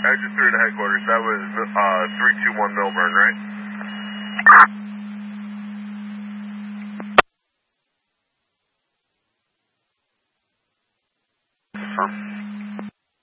Engine 3 to headquarters, that was 321 Milburn, right? Confirm.